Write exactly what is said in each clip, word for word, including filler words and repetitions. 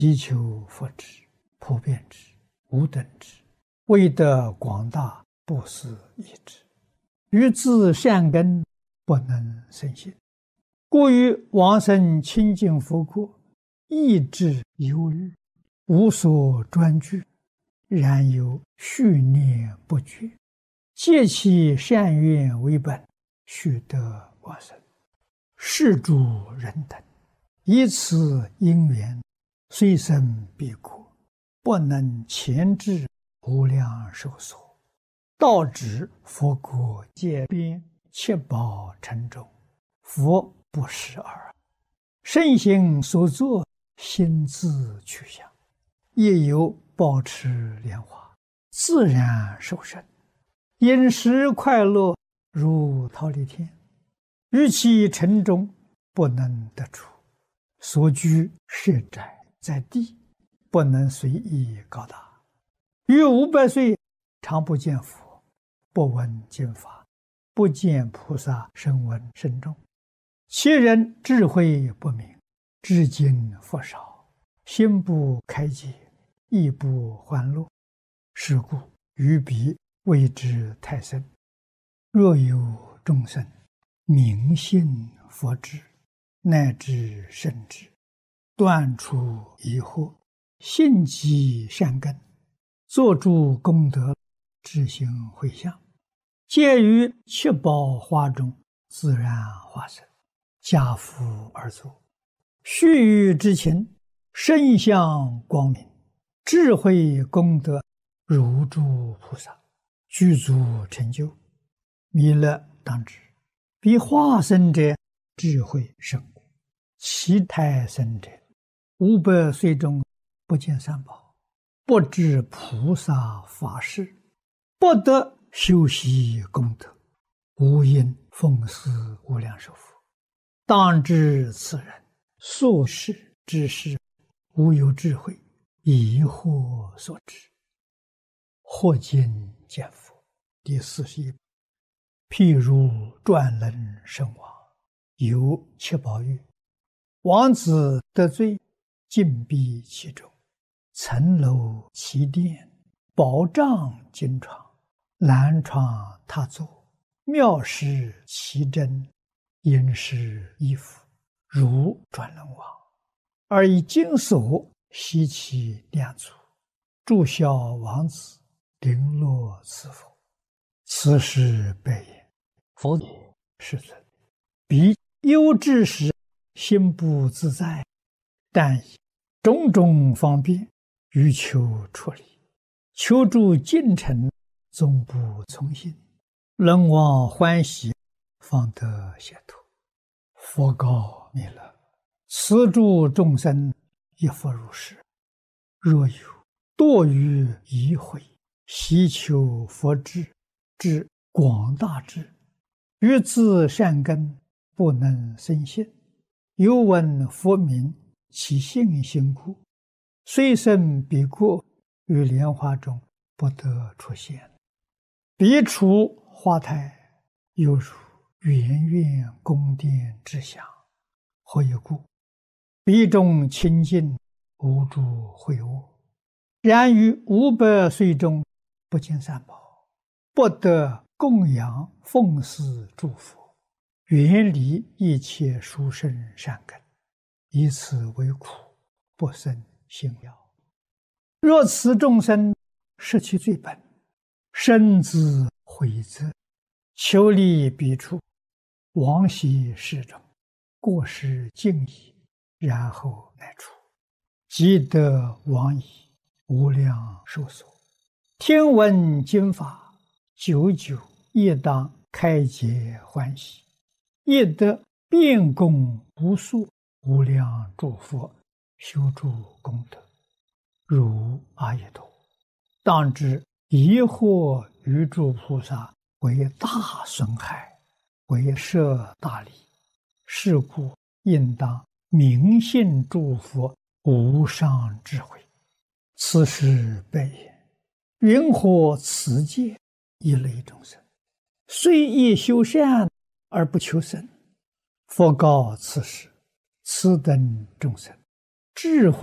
以求佛之、普遍之、无等之，为得广大不思议之。于自善根不能生信，故于往生清净佛国，意志忧虑，无所专具，然有续念不绝，借其善愿为本，须得往生。是诸人等，以此因缘，虽生彼国，不能前至无量寿所，道指佛国界边，七宝城中，佛不识耳。圣行所作，心自去向，亦有保持莲花，自然受生，饮食快乐，如忉利天。于其城中不能得出，所居舍宅在地，不能随意高大。于五百岁常不见佛，不闻经法，不见菩萨声闻声众。其人智慧不明，知经佛少，心不开解，亦不欢乐。是故于彼谓之太深。若有众生明信佛智，乃至圣智，断除疑惑，信积善根，作诸功德，自行回向，皆于七宝花中自然化身，家父而作。须臾之情，身相光明，智慧功德如诸菩萨，具足成就。弥勒当知，彼化身者智慧甚故，其胎生者五百岁中不见三宝，不知菩萨法事，不得修习功德，无因奉祀无量寿佛。当知此人所事之事，无有智慧，疑惑所致。或今见佛第四十一。譬如转轮圣王，有七宝玉，王子得罪，禁闭其中，层楼其殿，宝帐金床，蓝床榻座，妙饰其珍，殷实衣服，如转轮王，而以金锁悉其两足，祝孝王子，绫罗赐佛。此时白言：佛也，世尊，彼忧之时，心不自在，但以种种方便，欲求出离，求助近臣，总不从心，人望欢喜，方得解脱。佛告弥勒：此诸众生亦复如是。若有堕于疑悔，希求佛智，至广大智，于自善根不能生信，犹闻佛名，其信心故，虽生彼国，于莲花中不得出现。彼处花台，犹如圆圆宫殿之祥。何以故？彼中清净，无诸秽恶。然于五百岁中，不见三宝，不得供养奉祀诸佛，远离一切殊胜善根，以此为苦，不生信了。若此众生失其罪本，深自悔责，求离彼处，往昔世中，过失尽已，然后乃出，即得往矣，无量寿所。听闻经法，久久亦当开解欢喜，亦得遍供无数无量诸佛，修诸功德，如阿逸多。当知疑惑于诸菩萨，为大损害，为摄大利。是故应当明信诸佛无上智慧。此时白言：云何此界一类众生，虽亦修善而不求生？佛告此时：此等众生智慧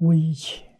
微浅